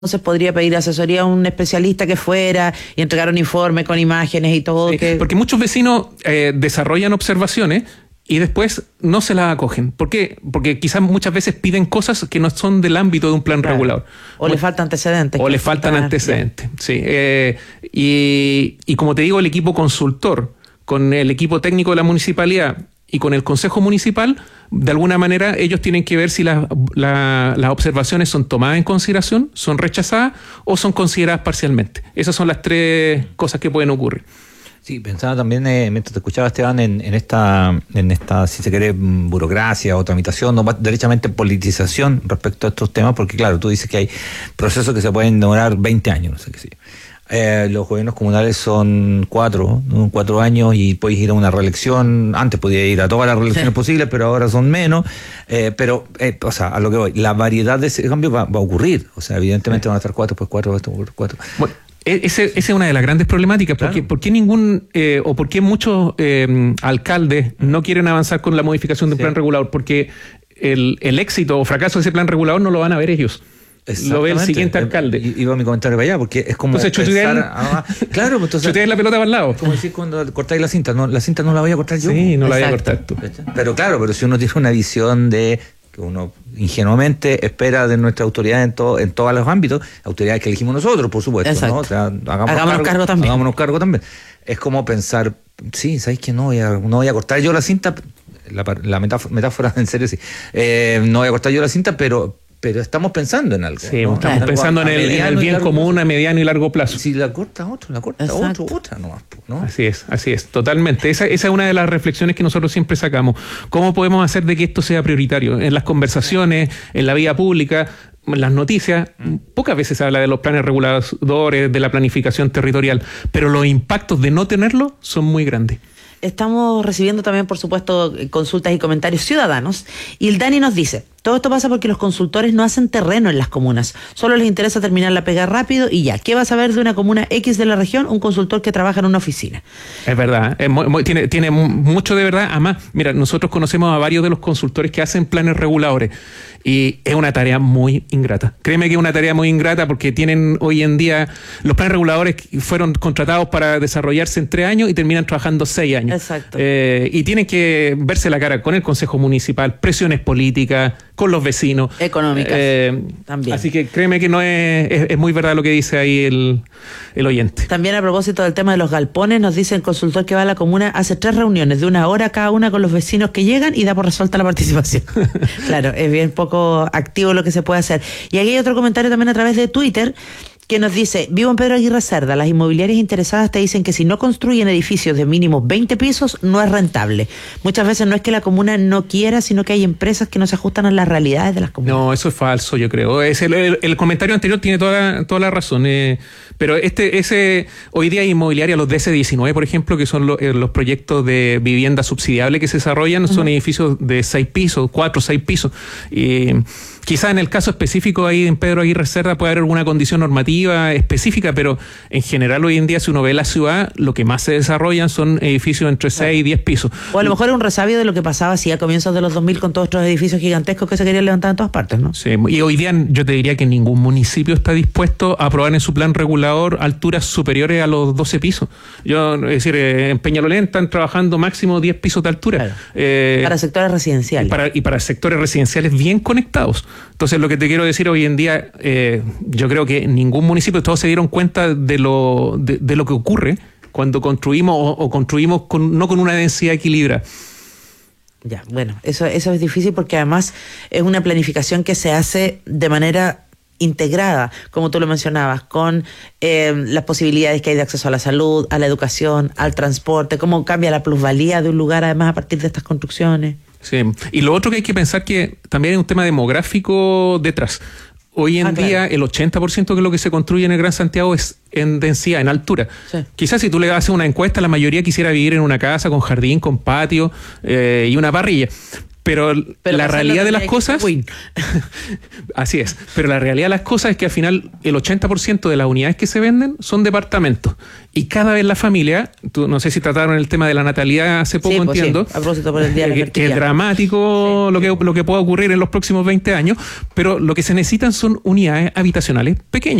Entonces podría pedir asesoría a un especialista que fuera y entregar un informe con imágenes y todo. Sí, porque muchos vecinos desarrollan observaciones y después no se las acogen. ¿Por qué? Porque quizás muchas veces piden cosas que no son del ámbito de un plan regulador. O le faltan antecedentes. O le faltan antecedentes, sí. Y como te digo, el equipo consultor con el equipo técnico de la municipalidad y con el consejo municipal, de alguna manera ellos tienen que ver si las observaciones son tomadas en consideración, son rechazadas o son consideradas parcialmente. Esas son las tres cosas que pueden ocurrir. Sí, pensaba también, mientras te escuchaba, Esteban, en esta, si se quiere, burocracia o tramitación, o derechamente politización respecto a estos temas, porque claro, tú dices que hay procesos que se pueden demorar 20 años, no sé qué sé yo. Los gobiernos comunales son 4 años y puedes ir a una reelección. Antes podía ir a todas las reelecciones posibles, pero ahora son menos. O sea, a lo que voy, la variedad de ese cambio va a ocurrir. O sea, evidentemente van a estar 4, pues 4, esto, 4. Bueno, esa es una de las grandes problemáticas. Claro. ¿Por qué muchos alcaldes no quieren avanzar con la modificación del plan regulador? Porque el éxito o fracaso de ese plan regulador no lo van a ver ellos. Lo ve el siguiente alcalde. Iba mi comentario para allá, porque es como entonces, claro, pues entonces chuteas la pelota para el lado. Como decir cuando cortáis la cinta no la voy a cortar yo. Sí, no la voy a cortar tú. Pero claro, pero si uno tiene una visión de que uno ingenuamente espera de nuestra autoridad en todos los ámbitos, autoridades que elegimos nosotros, por supuesto, ¿no? O sea, hagámonos cargo también. Es como pensar, sí, ¿sabéis que no voy a cortar yo la cinta? La metáfora en serio, sí. No voy a cortar yo la cinta, pero estamos pensando en algo. Sí, ¿no? Estamos pensando en el bien común a mediano y largo plazo. Si la corta otro, otra nomás, ¿no? Así es, totalmente. Esa es una de las reflexiones que nosotros siempre sacamos. ¿Cómo podemos hacer de que esto sea prioritario? En las conversaciones, en la vida pública, en las noticias, pocas veces se habla de los planes reguladores, de la planificación territorial, pero los impactos de no tenerlo son muy grandes. Estamos recibiendo también, por supuesto, consultas y comentarios ciudadanos. Y el Dani nos dice, todo esto pasa porque los consultores no hacen terreno en las comunas. Solo les interesa terminar la pega rápido y ya. ¿Qué va a saber de una comuna X de la región un consultor que trabaja en una oficina? Es verdad, tiene mucho de verdad. Además, mira, nosotros conocemos a varios de los consultores que hacen planes reguladores y es una tarea muy ingrata. Créeme que es una tarea muy ingrata porque tienen hoy en día, los planes reguladores fueron contratados para desarrollarse en 3 años y terminan trabajando 6 años. Exacto. Y tienen que verse la cara con el Consejo Municipal, presiones políticas, con los vecinos. Económicas también. Así que créeme que no es muy verdad lo que dice ahí el oyente. También a propósito del tema de los galpones, nos dice el consultor que va a la comuna, hace 3 reuniones de 1 hora cada una con los vecinos que llegan y da por resuelta la participación. Claro, es bien poco activo lo que se puede hacer. Y aquí hay otro comentario también a través de Twitter que nos dice, vivo en Pedro Aguirre Cerda, las inmobiliarias interesadas te dicen que si no construyen edificios de mínimo 20 pisos, no es rentable. Muchas veces no es que la comuna no quiera, sino que hay empresas que no se ajustan a las realidades de las comunas. No, eso es falso, yo creo. El comentario anterior tiene toda la razón. Pero hoy día hay inmobiliarias, los DC19, por ejemplo, que son los proyectos de vivienda subsidiable que se desarrollan, son edificios de 6 pisos, 4, 6 pisos. Y quizás en el caso específico ahí en Pedro Aguirre Cerda puede haber alguna condición normativa específica, pero en general hoy en día, si uno ve la ciudad, lo que más se desarrollan son edificios entre 6 y 10 pisos. O a lo mejor es un resabio de lo que pasaba así a comienzos de los 2000 con todos estos edificios gigantescos que se querían levantar en todas partes, ¿no? Sí, y hoy día yo te diría que ningún municipio está dispuesto a aprobar en su plan regulador alturas superiores a los 12 pisos. Es decir, en Peñalolén están trabajando máximo 10 pisos de altura. Claro. Para sectores residenciales. Y para sectores residenciales bien conectados. Entonces, lo que te quiero decir hoy en día, yo creo que ningún municipio, todos se dieron cuenta de lo que ocurre cuando construimos o construimos no con una densidad equilibrada. Ya, bueno, eso es difícil porque además es una planificación que se hace de manera integrada, como tú lo mencionabas, con las posibilidades que hay de acceso a la salud, a la educación, al transporte, cómo cambia la plusvalía de un lugar además a partir de estas construcciones. Sí, y lo otro que hay que pensar que también hay un tema demográfico detrás. Hoy en día el 80% de lo que se construye en el Gran Santiago es en densidad, en altura. Sí. Quizás si tú le haces una encuesta, la mayoría quisiera vivir en una casa con jardín, con patio y una parrilla. Pero la realidad de las cosas... Así es. Pero la realidad de las cosas es que al final el 80% de las unidades que se venden son departamentos. Y cada vez la familia, no sé si trataron el tema de la natalidad hace poco, Sí, pues entiendo. sí, a propósito por el día de la que fertilidad. es dramático lo que pueda ocurrir en los próximos 20 años, pero lo que se necesitan son unidades habitacionales pequeñas.